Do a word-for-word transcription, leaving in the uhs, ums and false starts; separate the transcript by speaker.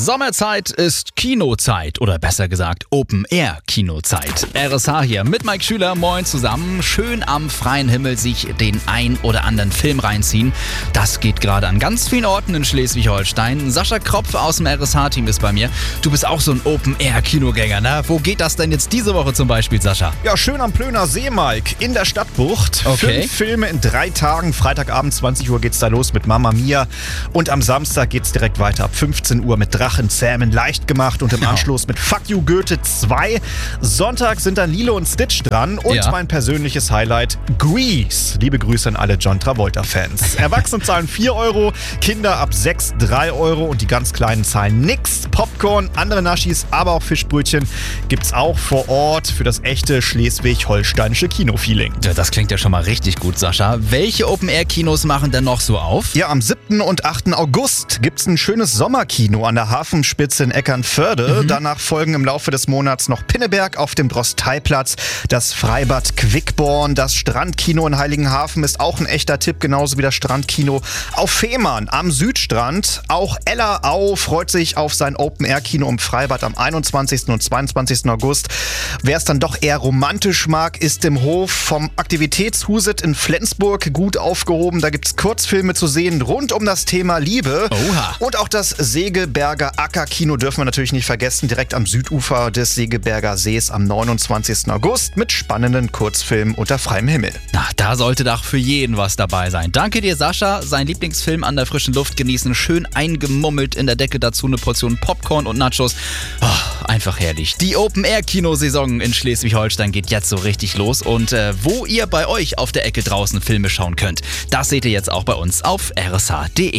Speaker 1: Sommerzeit ist Kinozeit oder besser gesagt Open-Air-Kinozeit. R S H hier mit Mike Schüler, moin zusammen. Schön am freien Himmel sich den ein oder anderen Film reinziehen. Das geht gerade an ganz vielen Orten in Schleswig-Holstein. Sascha Kropf aus dem R S H-Team ist bei mir. Du bist auch so ein Open-Air-Kinogänger, ne? Wo geht das denn jetzt diese Woche zum Beispiel, Sascha?
Speaker 2: Ja, schön am Plöner See, Mike, in der Stadtbucht.
Speaker 1: Okay.
Speaker 2: Fünf Filme in drei Tagen. Freitagabend zwanzig Uhr geht's da los mit Mamma Mia. Und am Samstag geht's direkt weiter ab fünfzehn Uhr mit Drachenzähmen leicht gemacht und im Anschluss mit Fuck You Goethe zwei. Sonntag sind dann Lilo und Stitch dran und
Speaker 1: Ja.
Speaker 2: mein persönliches Highlight, Grease. Liebe Grüße an alle John Travolta-Fans. Erwachsene zahlen vier Euro, Kinder ab sechs drei Euro und die ganz Kleinen zahlen nix. Popcorn, andere Naschis, aber auch Fischbrötchen gibt's auch vor Ort für das echte schleswig-holsteinische Kinofeeling.
Speaker 1: Ja, das klingt ja schon mal richtig gut, Sascha. Welche Open-Air-Kinos machen denn noch so auf?
Speaker 2: Ja, am siebten und achten August gibt's ein schönes Sommerkino an der Hafenspitze in Eckernförde. Mhm. Danach folgen im Laufe des Monats noch Pinneberg auf dem Drosteiplatz, das Freibad Quickborn, das Strandkino in Heiligenhafen ist auch ein echter Tipp, genauso wie das Strandkino auf Fehmarn am Südstrand. Auch Ella Au freut sich auf sein Open-Air-Kino im Freibad am einundzwanzigsten und zweiundzwanzigsten August. Wer es dann doch eher romantisch mag, ist im Hof vom Aktivitätshuset in Flensburg gut aufgehoben. Da gibt's Kurzfilme zu sehen rund um das Thema Liebe.
Speaker 1: Oha.
Speaker 2: Und auch das Segeberger Ackerkino dürfen wir natürlich nicht vergessen, direkt am Südufer des Segeberger Sees am neunundzwanzigsten August mit spannenden Kurzfilmen unter freiem Himmel.
Speaker 1: Na, da sollte doch für jeden was dabei sein. Danke dir, Sascha. Sein Lieblingsfilm an der frischen Luft genießen, schön eingemummelt, in der Decke dazu eine Portion Popcorn und Nachos. Oh, einfach herrlich. Die Open-Air-Kinosaison in Schleswig-Holstein geht jetzt so richtig los und äh, wo ihr bei euch auf der Ecke draußen Filme schauen könnt, das seht ihr jetzt auch bei uns auf r s h punkt d e.